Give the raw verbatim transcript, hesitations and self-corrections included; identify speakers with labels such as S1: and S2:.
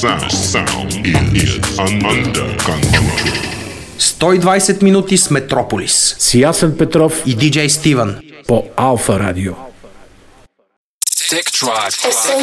S1: sound, sound is under control.
S2: сто и двайсет минути с Метрополис.
S3: С Ясен Петров
S2: и диджей Стивън
S3: по Алфа Радио.
S4: Tech Tribe.